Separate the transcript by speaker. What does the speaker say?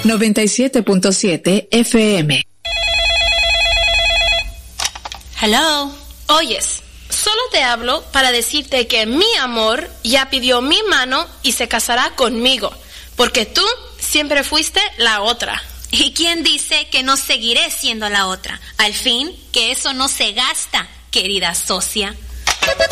Speaker 1: 97.7 FM.
Speaker 2: Hello. Oyes, solo te hablo para decirte que mi amor ya pidió mi mano y se casará conmigo, porque tú siempre fuiste la otra.
Speaker 3: ¿Y quién dice que no seguiré siendo la otra? Al fin, que eso no se gasta, querida socia.